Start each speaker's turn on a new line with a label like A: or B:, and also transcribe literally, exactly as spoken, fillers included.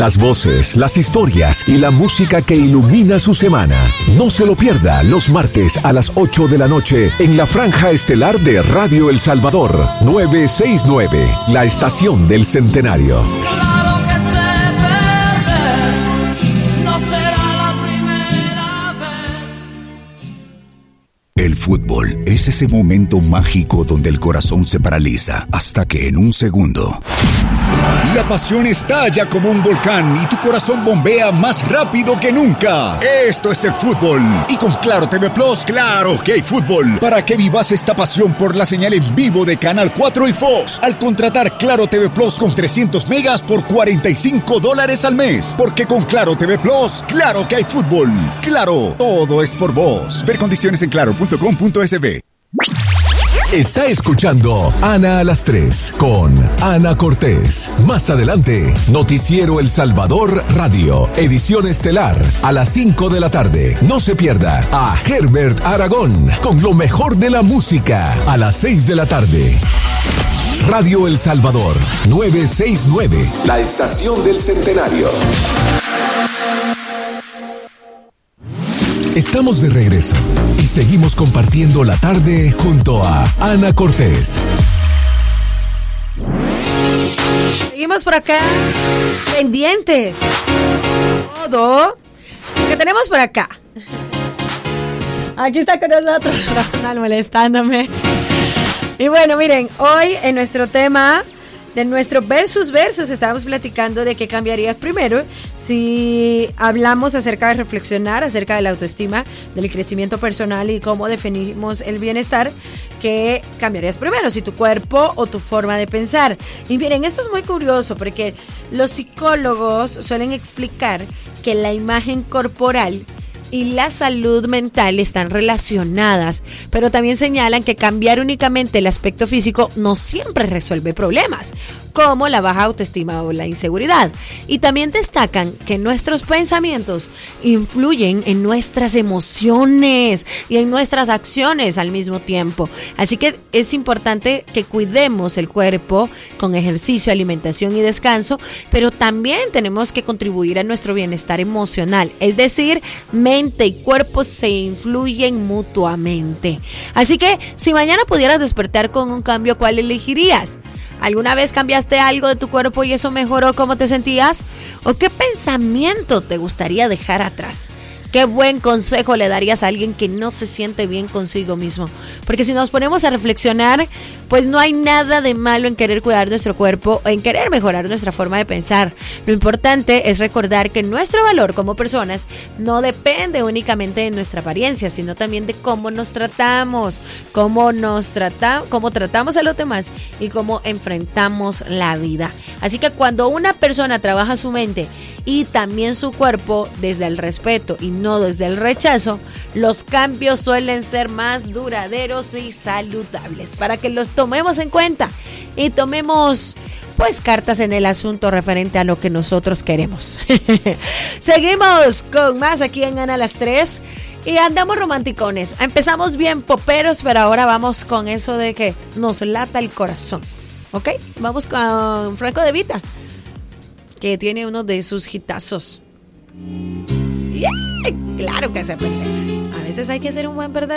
A: Las voces, las historias y la música que ilumina su semana. No se lo pierda los martes a las ocho de la noche en la franja estelar de Radio El Salvador, novecientos sesenta y nueve, la estación del centenario.
B: El fútbol es ese momento mágico donde el corazón se paraliza hasta que en un segundo la pasión estalla como un volcán y tu corazón bombea más rápido que nunca. Esto es el fútbol. Y con Claro T V Plus, claro que hay fútbol. Para que vivas esta pasión por la señal en vivo de Canal cuatro y Fox. Al contratar Claro T V Plus con trescientos megas por cuarenta y cinco dólares al mes. Porque con Claro T V Plus, claro que hay fútbol. Claro, todo es por vos. Ver condiciones en claro punto com punto es be.
A: Está escuchando Ana a las tres con Ana Cortés. Más adelante, Noticiero El Salvador Radio, edición estelar, a las cinco de la tarde. No se pierda a Herbert Aragón con lo mejor de la música a las seis de la tarde. Radio El Salvador, novecientos sesenta y nueve, la estación del centenario. Estamos de regreso y seguimos compartiendo la tarde junto a Ana Cortés.
C: Seguimos por acá, pendientes. Todo lo que tenemos por acá. Aquí está con nosotros Ronald molestándome. Y bueno, miren, hoy en nuestro tema de nuestro versus versus estábamos platicando de qué cambiarías primero si hablamos acerca de reflexionar acerca de la autoestima, del crecimiento personal y cómo definimos el bienestar. ¿Qué cambiarías primero? Si tu cuerpo o tu forma de pensar. Y miren, esto es muy curioso porque los psicólogos suelen explicar que la imagen corporal y la salud mental están relacionadas, pero también señalan que cambiar únicamente el aspecto físico no siempre resuelve problemas, como la baja autoestima o la inseguridad. Y también destacan que nuestros pensamientos influyen en nuestras emociones y en nuestras acciones al mismo tiempo. Así que es importante que cuidemos el cuerpo con ejercicio, alimentación y descanso, pero también tenemos que contribuir a nuestro bienestar emocional, es decir, mente y cuerpo se influyen mutuamente. Así que si mañana pudieras despertar con un cambio, ¿cuál elegirías? ¿Alguna vez cambiaste algo de tu cuerpo y eso mejoró cómo te sentías? ¿O qué pensamiento te gustaría dejar atrás? ¿Qué buen consejo le darías a alguien que no se siente bien consigo mismo? Porque si nos ponemos a reflexionar, pues no hay nada de malo en querer cuidar nuestro cuerpo o en querer mejorar nuestra forma de pensar. Lo importante es recordar que nuestro valor como personas no depende únicamente de nuestra apariencia, sino también de cómo nos tratamos, cómo nos trata, cómo tratamos a los demás y cómo enfrentamos la vida. Así que cuando una persona trabaja su mente y también su cuerpo desde el respeto y no desde el rechazo, los cambios suelen ser más duraderos y saludables, para que los tomemos en cuenta y tomemos pues cartas en el asunto referente a lo que nosotros queremos. Seguimos con más aquí en Ana a las tres y andamos romanticones. Empezamos bien poperos, pero ahora vamos con eso de que nos lata el corazón. ¿Ok? Vamos con Franco De Vita, que tiene uno de sus hitazos. Yeah, claro que se puede. A veces hay que ser un buen perdedor.